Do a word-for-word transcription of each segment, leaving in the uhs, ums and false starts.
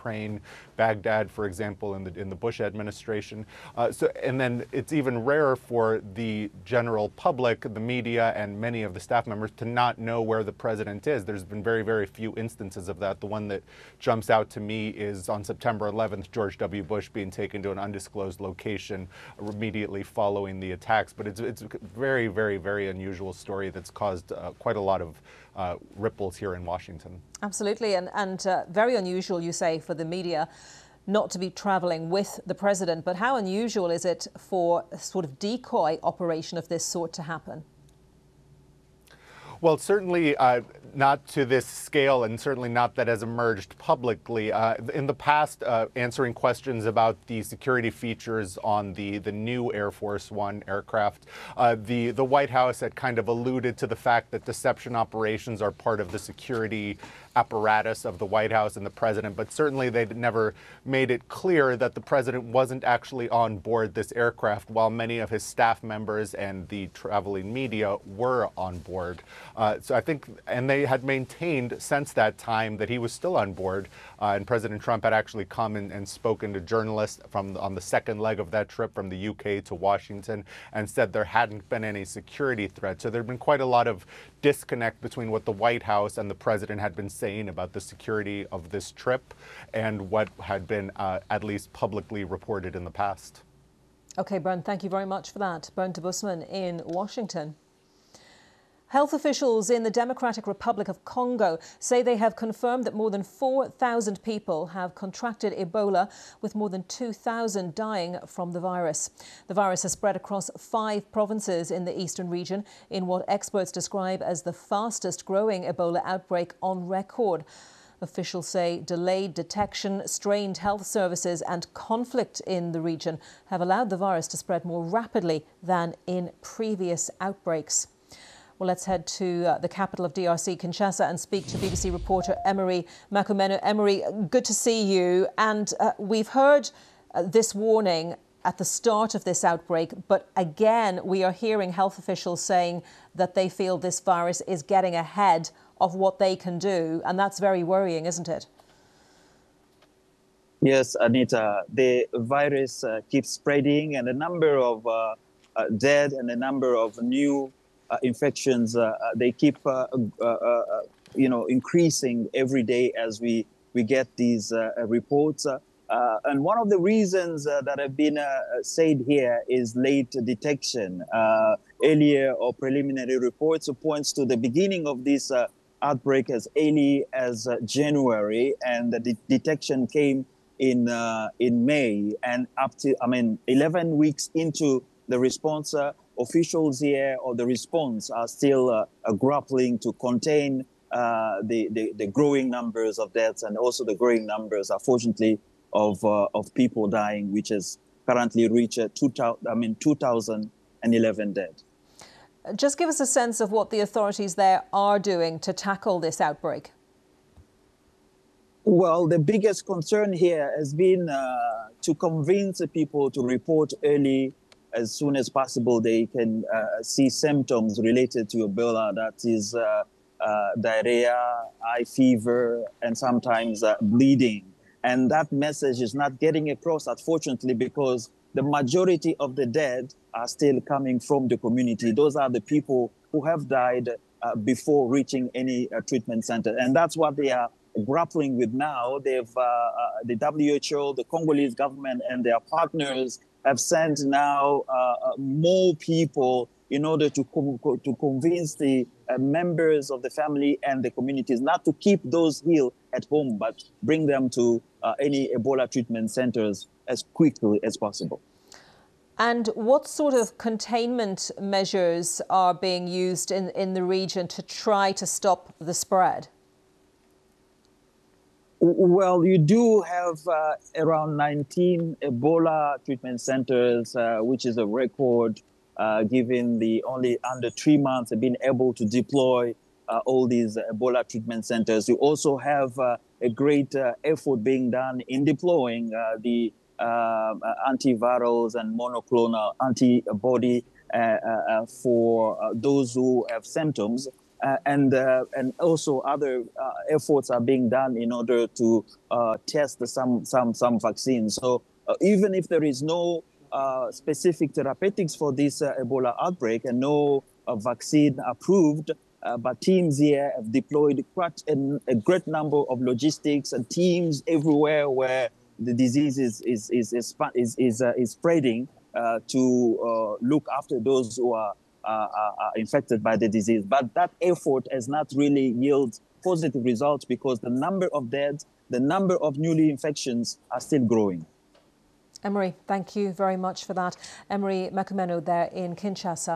Ukraine, Baghdad, for example, in the in the Bush administration. Uh, so, and then it's even rarer for the general public, the media, and many of the staff members to not know where the president is. There's been very, very few instances of that. The one that jumps out to me is on September eleventh, George W. Bush being taken to an undisclosed location immediately following the attacks. But it's it's a very, very, very unusual story that's caused uh, quite a lot of uh, ripples here in Washington. Absolutely, and and uh, very unusual, you say, for the media not to be traveling with the president. But how unusual is it for a sort of decoy operation of this sort to happen? Well, certainly uh, not to this scale, and certainly not that has emerged publicly. Uh, in the past, uh, answering questions about the security features on the, the new Air Force One aircraft, uh, the, the White House had kind of alluded to the fact that deception operations are part of the security apparatus of the White House and the president, but certainly they'd never made it clear that the president wasn't actually on board this aircraft, while many of his staff members and the traveling media were on board. Uh, so I think, and they had maintained since that time that he was still on board, uh, and President Trump had actually come in and spoken to journalists from on the second leg of that trip from the U K to Washington and said there hadn't been any security threat. So there had been quite a lot of disconnect between what the White House and the president had been saying about the security of this trip and what had been uh, at least publicly reported in the past. Okay, Bern, thank you very much for that. Bern Busman in Washington. Health officials in the Democratic Republic of Congo say they have confirmed that more than four thousand people have contracted Ebola, with more than two thousand dying from the virus. The virus has spread across five provinces in the eastern region in what experts describe as the fastest growing Ebola outbreak on record. Officials say delayed detection, strained health services and conflict in the region have allowed the virus to spread more rapidly than in previous outbreaks. Well, let's head to uh, the capital of D R C, Kinshasa, and speak to B B C reporter Emery Makumenu. Emery, good to see you. And uh, we've heard uh, this warning at the start of this outbreak, but again, we are hearing health officials saying that they feel this virus is getting ahead of what they can do, and that's very worrying, isn't it? Yes, Anita, the virus uh, keeps spreading, and the number of uh, uh, dead and the number of new Uh, infections, uh, uh, they keep, uh, uh, uh, you know, increasing every day as we, we get these uh, reports. Uh, uh, and one of the reasons uh, that have been uh, said here is late detection. Uh, earlier or preliminary reports points to the beginning of this uh, outbreak as early as uh, January, and the de detection came in, uh, in May, and up to, I mean, eleven weeks into the response, uh, officials here or the response are still uh, uh, grappling to contain uh, the, the, the growing numbers of deaths and also the growing numbers, unfortunately, of, uh, of people dying, which has currently reached uh, two thousand, I mean, two thousand eleven dead. Just give us a sense of what the authorities there are doing to tackle this outbreak. Well, the biggest concern here has been uh, to convince the people to report early as soon as possible. They can uh, see symptoms related to Ebola, that is uh, uh, diarrhea, high fever, and sometimes uh, bleeding. And that message is not getting across, unfortunately, because the majority of the dead are still coming from the community. Those are the people who have died uh, before reaching any uh, treatment center. And that's what they are grappling with now. They've, uh, uh, the W H O, the Congolese government, and their partners have sent now uh, more people in order to, co to convince the uh, members of the family and the communities not to keep those ill at home, but bring them to uh, any Ebola treatment centers as quickly as possible. And what sort of containment measures are being used in, in the region to try to stop the spread? Well, you do have uh, around nineteen Ebola treatment centers, uh, which is a record, uh, given the only under three months have been able to deploy uh, all these Ebola treatment centers. You also have uh, a great uh, effort being done in deploying uh, the uh, antivirals and monoclonal antibody uh, uh, for uh, those who have symptoms. uh, and uh, and also other uh, efforts are being done in order to uh, test some some some vaccines. So uh, even if there is no uh, specific therapeutics for this uh, Ebola outbreak and no uh, vaccine approved, uh, but teams here have deployed quite a, a great number of logistics and teams everywhere where the disease is is is is is, is, uh, is spreading uh, to uh, look after those who are, uh, are, are infected by the disease. But that effort has not really yielded positive results because the number of deaths, the number of newly infections are still growing. Emery, thank you very much for that. Emery Mekumenu there in Kinshasa.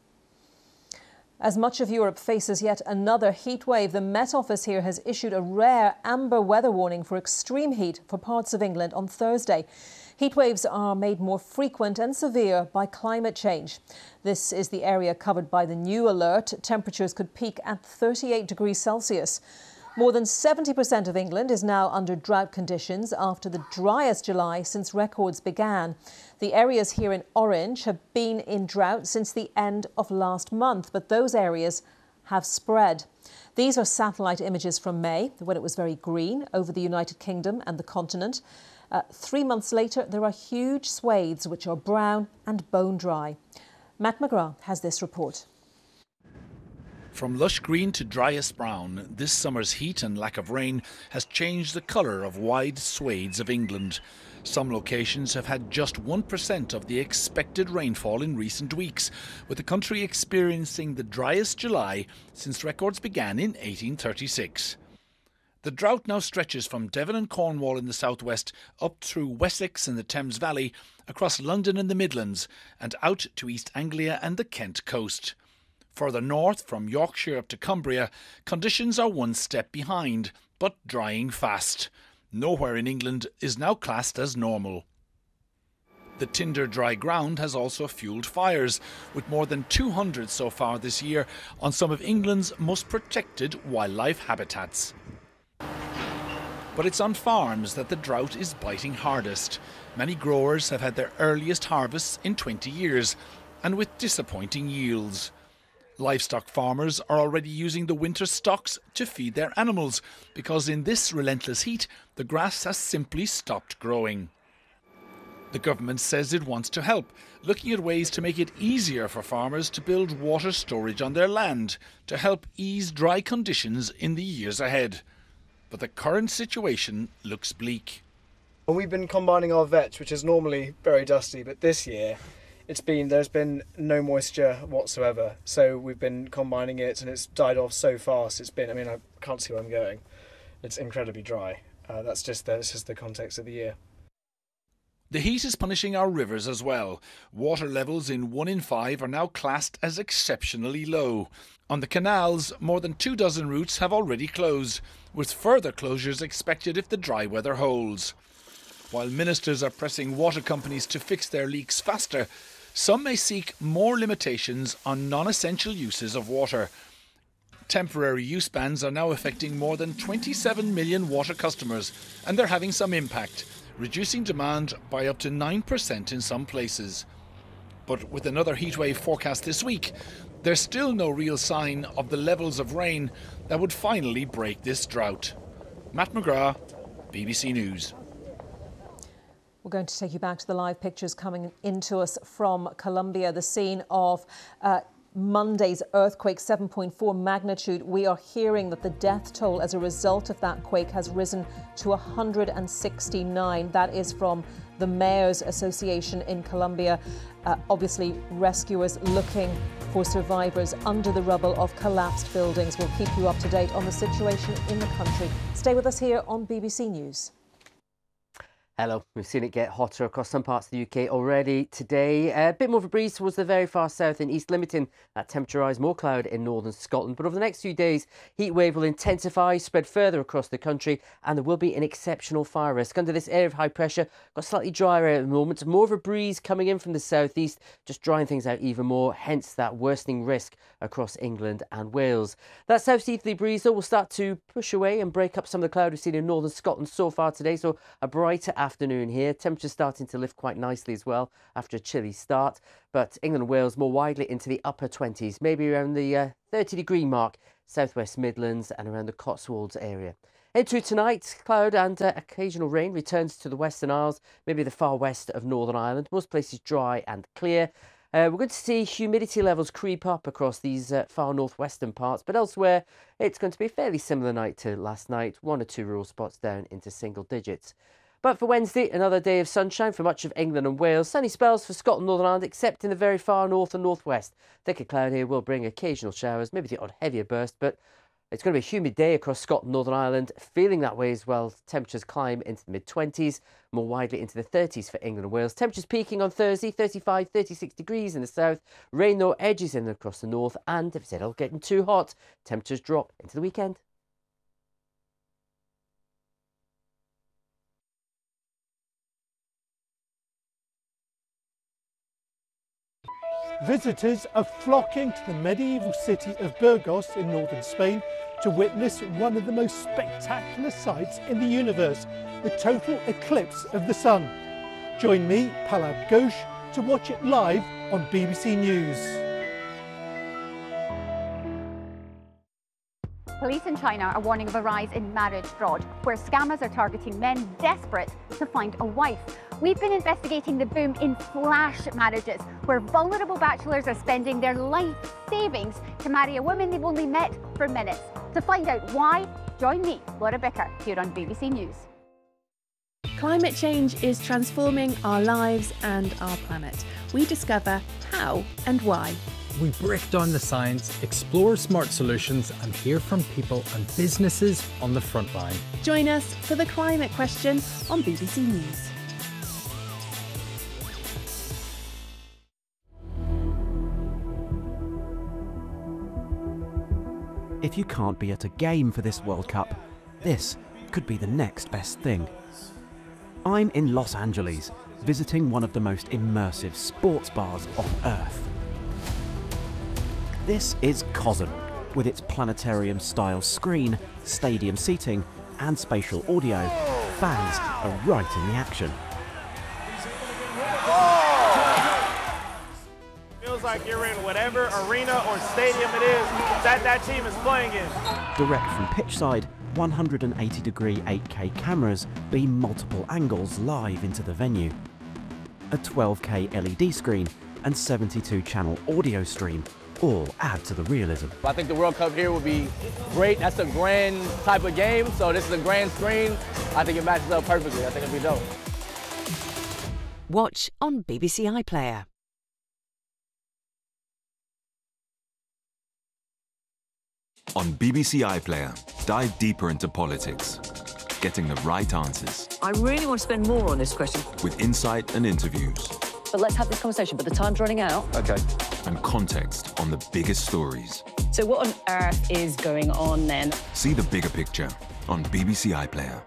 As much of Europe faces yet another heat wave, the Met Office here has issued a rare amber weather warning for extreme heat for parts of England on Thursday. Heat waves are made more frequent and severe by climate change. This is the area covered by the new alert. Temperatures could peak at thirty-eight degrees Celsius. More than seventy percent of England is now under drought conditions after the driest July since records began. The areas here in orange have been in drought since the end of last month, but those areas have spread. These are satellite images from May, when it was very green over the United Kingdom and the continent. Uh, three months later, there are huge swathes which are brown and bone dry. Matt McGrath has this report. From lush green to driest brown, this summer's heat and lack of rain has changed the colour of wide swathes of England. Some locations have had just one percent of the expected rainfall in recent weeks, with the country experiencing the driest July since records began in eighteen thirty-six. The drought now stretches from Devon and Cornwall in the southwest up through Wessex and the Thames Valley, across London and the Midlands, and out to East Anglia and the Kent coast. Further north, from Yorkshire up to Cumbria, conditions are one step behind, but drying fast. Nowhere in England is now classed as normal. The tinder dry ground has also fuelled fires, with more than two hundred so far this year on some of England's most protected wildlife habitats. But it's on farms that the drought is biting hardest. Many growers have had their earliest harvests in twenty years, and with disappointing yields. Livestock farmers are already using the winter stocks to feed their animals because in this relentless heat, the grass has simply stopped growing. The government says it wants to help, looking at ways to make it easier for farmers to build water storage on their land to help ease dry conditions in the years ahead. But the current situation looks bleak. We've been combining our vetch, which is normally very dusty, but this year It's been, there's been no moisture whatsoever, so we've been combining it and it's died off so fast. It's been, I mean, I can't see where I'm going. It's incredibly dry. Uh, that's just the, that's just the context of the year. The heat is punishing our rivers as well. Water levels in one in five are now classed as exceptionally low. On the canals, more than two dozen routes have already closed, with further closures expected if the dry weather holds. While ministers are pressing water companies to fix their leaks faster, some may seek more limitations on non-essential uses of water. Temporary use bans are now affecting more than twenty-seven million water customers, and they're having some impact, reducing demand by up to nine percent in some places. But with another heatwave forecast this week, there's still no real sign of the levels of rain that would finally break this drought. Matt McGrath, B B C News. We're going to take you back to the live pictures coming into us from Colombia, the scene of uh, Monday's earthquake, seven point four magnitude. We are hearing that the death toll as a result of that quake has risen to one hundred sixty-nine. That is from the Mayor's Association in Colombia. Uh, obviously, rescuers looking for survivors under the rubble of collapsed buildings. We'll keep you up to date on the situation in the country. Stay with us here on B B C News. Hello, we've seen it get hotter across some parts of the U K already today. A bit more of a breeze towards the very far south in East, limiting that temperature rise, more cloud in northern Scotland. But over the next few days, heat wave will intensify, spread further across the country, and there will be an exceptional fire risk. Under this area of high pressure, got slightly drier at the moment, more of a breeze coming in from the southeast, just drying things out even more, hence that worsening risk across England and Wales. That south-easterly breeze, though, will start to push away and break up some of the cloud we've seen in northern Scotland so far today, so a brighter afternoon. afternoon here. Temperatures starting to lift quite nicely as well after a chilly start. But England and Wales more widely into the upper twenties, maybe around the uh, thirty degree mark, southwest Midlands and around the Cotswolds area. Into tonight, cloud and uh, occasional rain returns to the Western Isles, maybe the far west of Northern Ireland. Most places dry and clear. Uh, we're going to see humidity levels creep up across these uh, far northwestern parts, but elsewhere it's going to be a fairly similar night to last night, one or two rural spots down into single digits. But for Wednesday, another day of sunshine for much of England and Wales. Sunny spells for Scotland and Northern Ireland, except in the very far north and northwest. Thicker cloud here will bring occasional showers, maybe the odd heavier burst, but it's going to be a humid day across Scotland and Northern Ireland, feeling that way as well. Temperatures climb into the mid twenties, more widely into the thirties for England and Wales. Temperatures peaking on Thursday, thirty-five, thirty-six degrees in the south. Rain though edges in across the north, and if it's all getting too hot, temperatures drop into the weekend. Visitors are flocking to the medieval city of Burgos in northern Spain to witness one of the most spectacular sights in the universe, the total eclipse of the sun. Join me, Palab Ghosh, to watch it live on B B C News. Police in China are warning of a rise in marriage fraud, where scammers are targeting men desperate to find a wife. We've been investigating the boom in flash marriages, where vulnerable bachelors are spending their life savings to marry a woman they've only met for minutes. To find out why, join me, Laura Bicker, here on B B C News. Climate change is transforming our lives and our planet. We discover how and why. We break down the science, explore smart solutions and hear from people and businesses on the front line. Join us for The Climate Question on B B C News. If you can't be at a game for this World Cup, this could be the next best thing. I'm in Los Angeles, visiting one of the most immersive sports bars on Earth. This is COSM, with its planetarium-style screen, stadium seating and spatial audio. Fans are right in the action. Feels like you're in whatever arena or stadium it is that that team is playing in. Direct from pitchside, one hundred eighty degree eight K cameras beam multiple angles live into the venue. A twelve K L E D screen and seventy-two channel audio stream all add to the realism. I think the World Cup here will be great. That's a grand type of game, so this is a grand screen. I think it matches up perfectly. I think it'll be dope. Watch on B B C iPlayer. On B B C iPlayer, dive deeper into politics, getting the right answers. I really want to spend more on this question. With insight and interviews. But let's have this conversation, but the time's running out. Okay. And context on the biggest stories. So what on earth is going on then? See the bigger picture on B B C iPlayer.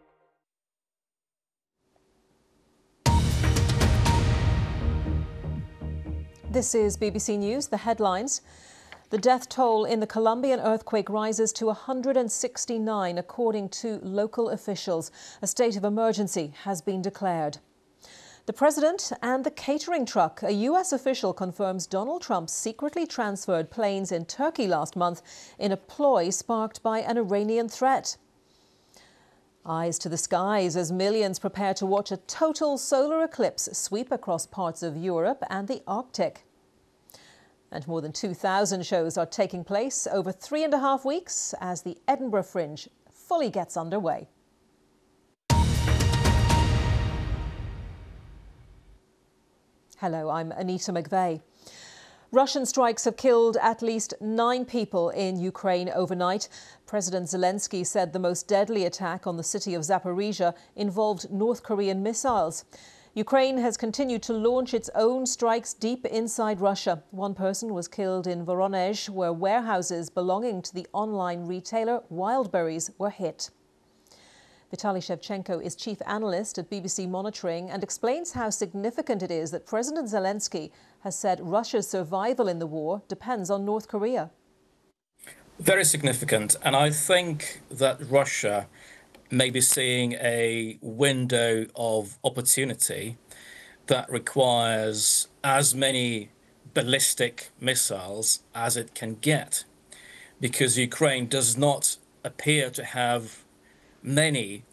This is B B C News, the headlines. The death toll in the Colombian earthquake rises to one hundred sixty-nine, according to local officials. A state of emergency has been declared. The president and the catering truck. A U S official confirms Donald Trump secretly transferred planes in Turkey last month in a ploy sparked by an Iranian threat. Eyes to the skies as millions prepare to watch a total solar eclipse sweep across parts of Europe and the Arctic. And more than two thousand shows are taking place over three and a half weeks as the Edinburgh Fringe fully gets underway. Hello, I'm Anita McVeigh. Russian strikes have killed at least nine people in Ukraine overnight. President Zelensky said the most deadly attack on the city of Zaporizhia involved North Korean missiles. Ukraine has continued to launch its own strikes deep inside Russia. One person was killed in Voronezh, where warehouses belonging to the online retailer Wildberries were hit. Vitaly Shevchenko is chief analyst at B B C Monitoring and explains how significant it is that President Zelensky has said Russia's survival in the war depends on North Korea. Very significant. And I think that Russia maybe seeing a window of opportunity that requires as many ballistic missiles as it can get, because Ukraine does not appear to have many